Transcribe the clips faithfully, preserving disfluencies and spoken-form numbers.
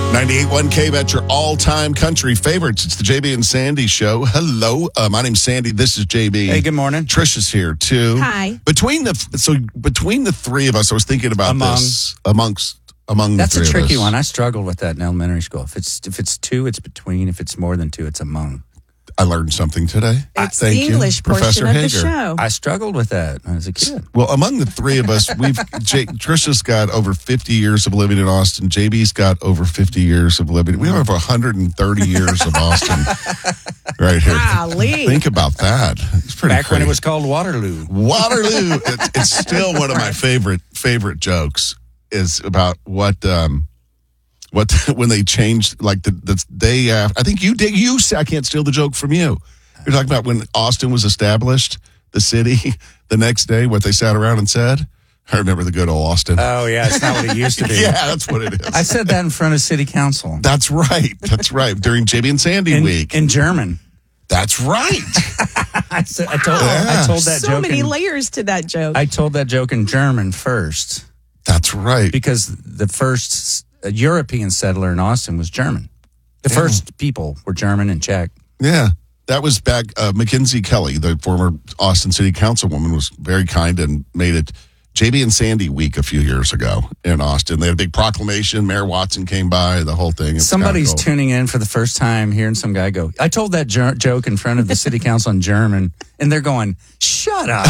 ninety-eight point one K-Bet, your all-time country favorites. It's the J B and Sandy Show. Hello. Uh, my name's Sandy. This is J B. Hey, good morning. Trish is here, too. Hi. Between the so between the three of us, I was thinking about Among. this. Amongst among That's the a three tricky of us. one. I struggled with that in elementary school. If it's if it's two, it's between. If it's more than two, it's among. I learned something today. It's Thank the English you, portion Professor of the Hager. show. I struggled with that as a kid. Well, among the three of us, we've J, Trisha's got over fifty years of living in Austin. J B's got over fifty years of living. We have over one hundred thirty years of Austin right here. Golly. Think about that. It's pretty Back when crazy. it was called Waterloo. Waterloo. It's, it's still one of my favorite favorite jokes. Is about what um, what when they changed like the the day after. I think you did. You said I can't steal the joke from you. You're talking about when Austin was established, the city. The next day, what they sat around and said. I remember the good old Austin. Oh, yeah. It's not what it used to be. Yeah, that's what it is. I said that in front of city council. That's right. That's right. During J B and Sandy In, week. in German. That's right. I, said, I, told, Yeah. I told that so joke. many in, layers to that joke. I told that joke in German first That's right. because the first uh, European settler in Austin was German. The first people were German and Czech. Yeah. That was back, uh, Mackenzie Kelly, the former Austin City Councilwoman, was very kind and made it J B and Sandy week a few years ago in Austin. They had a big proclamation. Mayor Watson came by, the whole thing. It's Somebody's kinda cool. tuning in for the first time, hearing some guy go, I told that jer- joke in front of the city council in German, and they're going, shut up.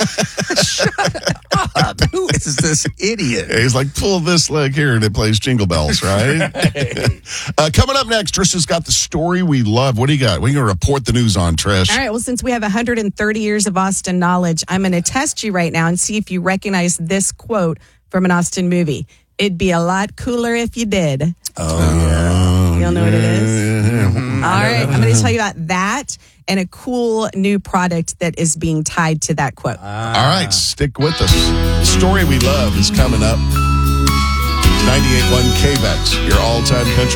Shut up. Who is this idiot? Yeah, he's like, pull this leg here, and it plays Jingle Bells, right? uh, coming up next, Trish has got the story we love. What do you got? What are you going to report the news on, Trish? All right. Well, since we have one hundred thirty years of Austin knowledge, I'm going to test you right now and see if you recognize this quote from an Austin movie. It'd be a lot cooler if you did. Oh, yeah. You all know what it is? Mm-hmm. All right. I'm going to tell you about that and a cool new product that is being tied to that quote. All right, stick with us. The story we love is coming up. ninety-eight point one K-Bet, your all-time country